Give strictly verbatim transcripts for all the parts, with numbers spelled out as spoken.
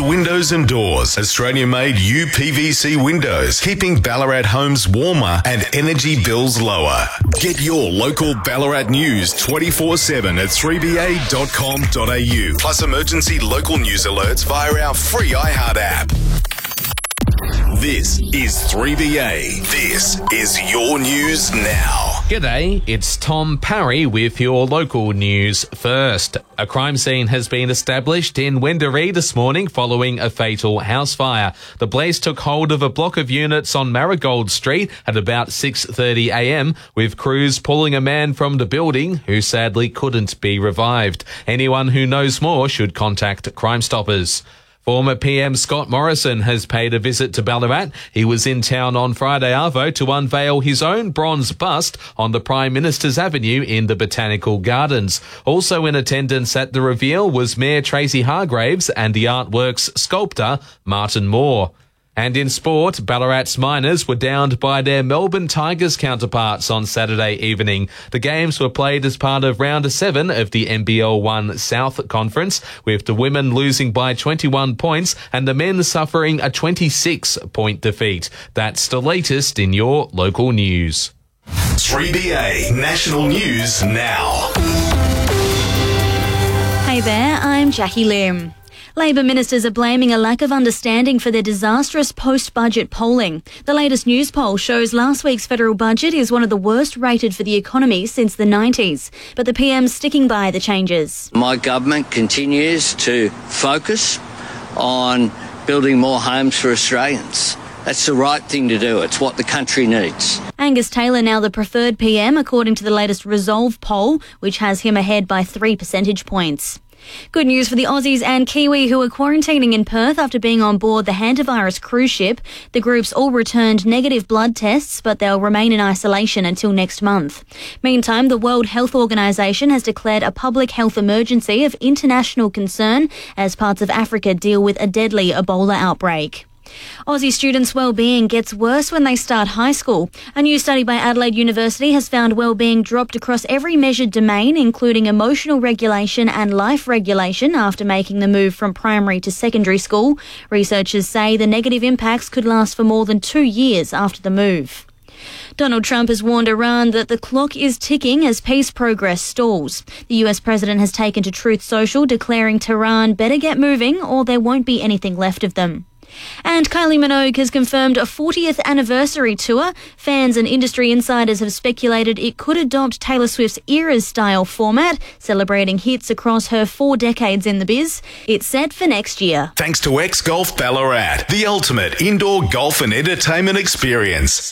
Windows and Doors. Australian-made U P V C windows, keeping Ballarat homes warmer and energy bills lower. Get your local Ballarat news twenty-four seven at three b a dot com dot a u. Plus emergency local news alerts via our free iHeart app. This is three B A. This is your news now. G'day, it's Tom Parry with your local news first. A crime scene has been established in Wendouree this morning following a fatal house fire. The blaze took hold of a block of units on Marigold Street at about six thirty a m, with crews pulling a man from the building who sadly couldn't be revived. Anyone who knows more should contact Crime Stoppers. Former P M Scott Morrison has paid a visit to Ballarat. He was in town on Friday arvo to unveil his own bronze bust on the Prime Minister's Avenue in the Botanical Gardens. Also in attendance at the reveal was Mayor Tracy Hargraves and the artwork's sculptor Martin Moore. And in sport, Ballarat's Miners were downed by their Melbourne Tigers counterparts on Saturday evening. The games were played as part of round seven of the N B L one South Conference, with the women losing by twenty-one points and the men suffering a twenty-six point defeat. That's the latest in your local news. three B A National News Now. Hey there, I'm Jackie Lim. Labor ministers are blaming a lack of understanding for their disastrous post-budget polling. The latest news poll shows last week's federal budget is one of the worst rated for the economy since the nineties. But the P M's sticking by the changes. My government continues to focus on building more homes for Australians. That's the right thing to do. It's what the country needs. Angus Taylor now the preferred P M, according to the latest Resolve poll, which has him ahead by three percentage points. Good news for the Aussies and Kiwi who are quarantining in Perth after being on board the Hantavirus cruise ship. The groups all returned negative blood tests, but they'll remain in isolation until next month. Meantime, the World Health Organization has declared a public health emergency of international concern as parts of Africa deal with a deadly Ebola outbreak. Aussie students' well-being gets worse when they start high school. A new study by Adelaide University has found well-being dropped across every measured domain, including emotional regulation and life regulation, after making the move from primary to secondary school. Researchers say the negative impacts could last for more than two years after the move. Donald Trump has warned Iran that the clock is ticking as peace progress stalls. The U S president has taken to Truth Social, declaring Tehran better get moving or there won't be anything left of them. And Kylie Minogue has confirmed a fortieth anniversary tour. Fans and industry insiders have speculated it could adopt Taylor Swift's Eras-style format, celebrating hits across her four decades in the biz. It's set for next year. Thanks to X Golf Ballarat, the ultimate indoor golf and entertainment experience.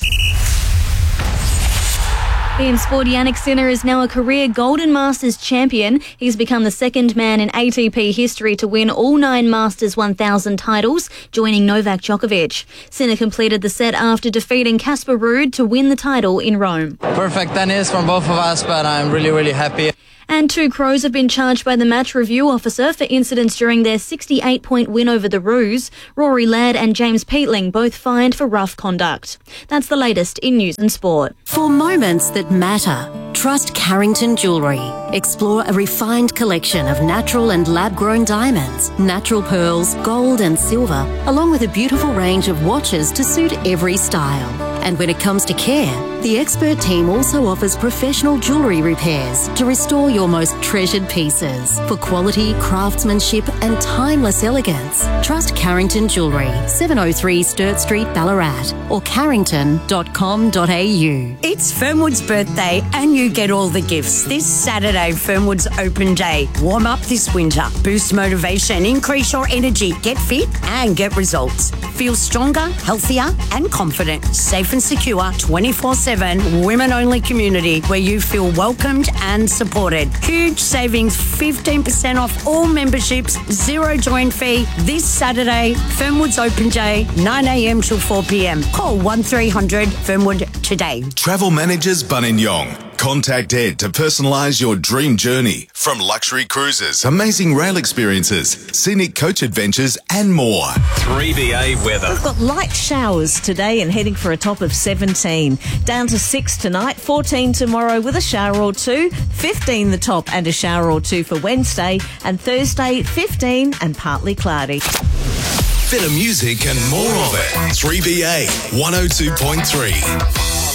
In sport, Yannick Sinner is now a career Golden Masters champion. He's become the second man in A T P history to win all nine Masters one thousand titles, joining Novak Djokovic. Sinner completed the set after defeating Casper Ruud to win the title in Rome. Perfect tennis from both of us, but I'm really, really happy. And two Crows have been charged by the match review officer for incidents during their sixty-eight point win over the Roos. Rory Ladd and James Peatling both fined for rough conduct. That's the latest in news and sport. For moments that matter, trust Carrington Jewellery. Explore a refined collection of natural and lab-grown diamonds, natural pearls, gold and silver, along with a beautiful range of watches to suit every style. And when it comes to care, the expert team also offers professional jewellery repairs to restore your most treasured pieces. For quality, craftsmanship and timeless elegance, trust Carrington Jewellery, seven oh three Sturt Street, Ballarat, or carrington dot com dot a u. It's Fernwood's birthday and you get all the gifts this Saturday, Fernwood's Open Day. Warm up this winter, boost motivation, increase your energy, get fit and get results. Feel stronger, healthier and confident. Safe and secure, twenty-four seven, women-only community where you feel welcomed and supported. Huge savings, fifteen percent off all memberships, zero join fee. This Saturday, Fernwood's Open Day, nine a m till four p m. Call one three hundred Fernwood today. Travel Managers Buninyong. Contact Ed to personalise your dream journey. From luxury cruises, amazing rail experiences, scenic coach adventures and more. three B A weather. We've got light showers today and heading for a top of seventeen. Down to six tonight, fourteen tomorrow with a shower or two, fifteen the top and a shower or two for Wednesday, and Thursday fifteen and partly cloudy. Better music and more of it. three B A one oh two point three.